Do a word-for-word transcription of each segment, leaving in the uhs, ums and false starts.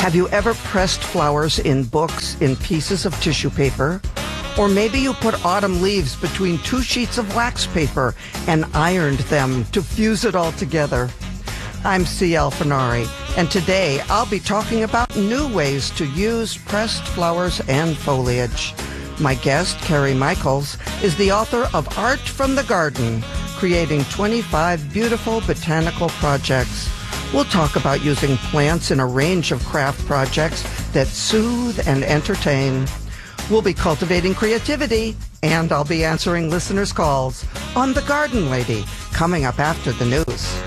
Have you ever pressed flowers in books in pieces of tissue paper? Or maybe you put autumn leaves between two sheets of wax paper and ironed them to fuse it all together. I'm C L Finari, and today I'll be talking about new ways to use pressed flowers and foliage. My guest, Carrie Michaels, is the author of Art from the Garden, creating twenty-five beautiful botanical projects. We'll talk about using plants in a range of craft projects that soothe and entertain. We'll be cultivating creativity, and I'll be answering listeners' calls on The Garden Lady, coming up after the news.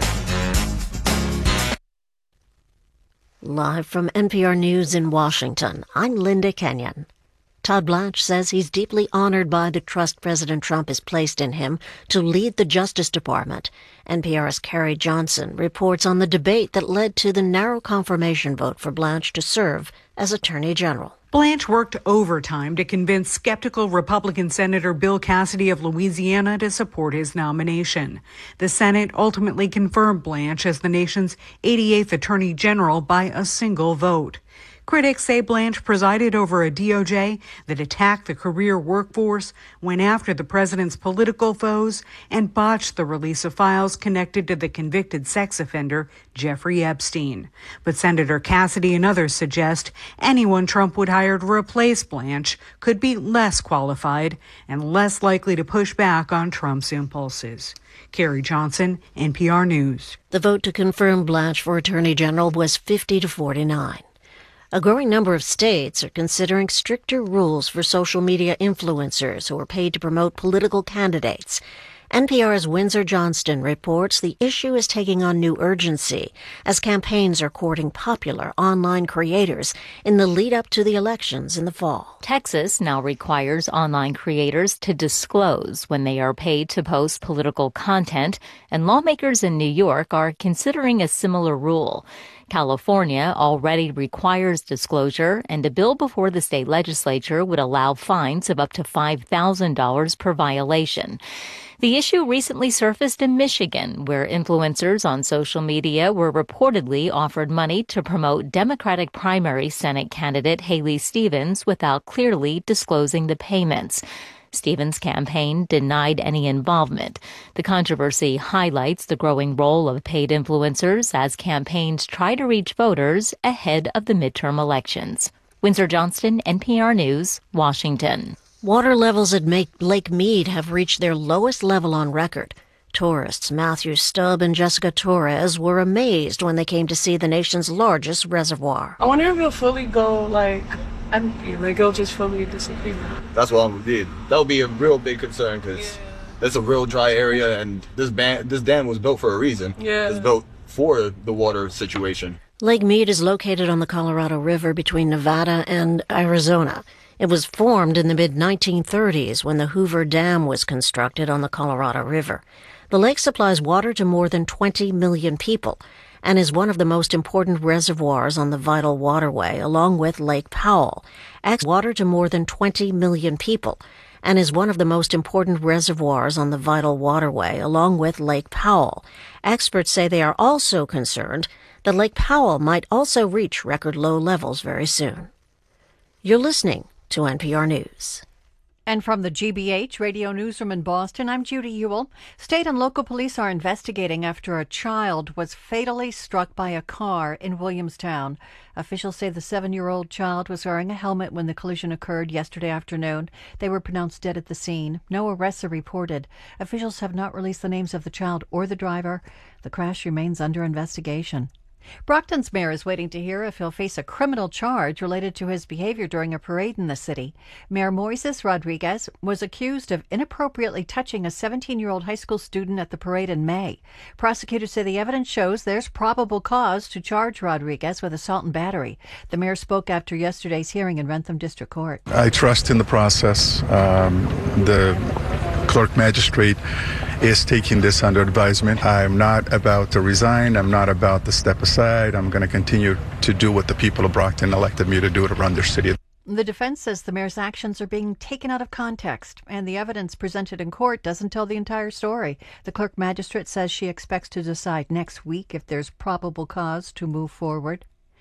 Live from N P R News in Washington, I'm Linda Kenyon. Todd Blanche says he's deeply honored by the trust President Trump has placed in him to lead the Justice Department. N P R's Carrie Johnson reports on the debate that led to the narrow confirmation vote for Blanche to serve as Attorney General. Blanche worked overtime to convince skeptical Republican Senator Bill Cassidy of Louisiana to support his nomination. The Senate ultimately confirmed Blanche as the nation's eighty-eighth Attorney General by a single vote. Critics say Blanche presided over a D O J that attacked the career workforce, went after the president's political foes, and botched the release of files connected to the convicted sex offender Jeffrey Epstein. But Senator Cassidy and others suggest anyone Trump would hire to replace Blanche could be less qualified and less likely to push back on Trump's impulses. Carrie Johnson, N P R News. The vote to confirm Blanche for Attorney General was fifty to forty-nine. A growing number of states are considering stricter rules for social media influencers who are paid to promote political candidates. N P R's Windsor Johnston reports the issue is taking on new urgency as campaigns are courting popular online creators in the lead-up to the elections in the fall. Texas now requires online creators to disclose when they are paid to post political content, and lawmakers in New York are considering a similar rule. California already requires disclosure, and a bill before the state legislature would allow fines of up to five thousand dollars per violation. The issue recently surfaced in Michigan, where influencers on social media were reportedly offered money to promote Democratic primary Senate candidate Haley Stevens without clearly disclosing the payments. Stevens' campaign denied any involvement. The controversy highlights the growing role of paid influencers as campaigns try to reach voters ahead of the midterm elections. Windsor Johnston, N P R News, Washington. Water levels at Lake Mead have reached their lowest level on record. Tourists Matthew Stubb and Jessica Torres were amazed when they came to see the nation's largest reservoir. I wonder if it'll fully go, like, I don't know, like, it'll just fully disappear. That's what I'm gonna do. That would be a real big concern because yeah. It's a real dry area, and this, ban- this dam was built for a reason. Yeah. It's built for the water situation. Lake Mead is located on the Colorado River between Nevada and Arizona. It was formed in the mid nineteen thirties when the Hoover Dam was constructed on the Colorado River. The lake supplies water to more than twenty million people and is one of the most important reservoirs on the Vital Waterway, along with Lake Powell. Ex- water to more than twenty million people and is one of the most important reservoirs on the Vital Waterway, along with Lake Powell. Experts say they are also concerned that Lake Powell might also reach record low levels very soon. You're listening to N P R News. And from the G B H Radio Newsroom in Boston, I'm Judy Ewell. State and local police are investigating after a child was fatally struck by a car in Williamstown. Officials say the seven-year-old child was wearing a helmet when the collision occurred yesterday afternoon. They were pronounced dead at the scene. No arrests are reported. Officials have not released the names of the child or the driver. The crash remains under investigation. Brockton's mayor is waiting to hear if he'll face a criminal charge related to his behavior during a parade in the city. Mayor Moises Rodriguez was accused of inappropriately touching a seventeen-year-old high school student at the parade in May. Prosecutors say the evidence shows there's probable cause to charge Rodriguez with assault and battery. The mayor spoke after yesterday's hearing in Rentham District Court. I trust in the process. Um, the clerk magistrate is taking this under advisement. I'm not about to resign. I'm not about to step aside. I'm going to continue to do what the people of Brockton elected me to do to run their city. The defense says the mayor's actions are being taken out of context, and the evidence presented in court doesn't tell the entire story. The clerk magistrate says she expects to decide next week if there's probable cause to move forward.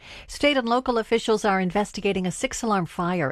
State and local officials are investigating a six-alarm fire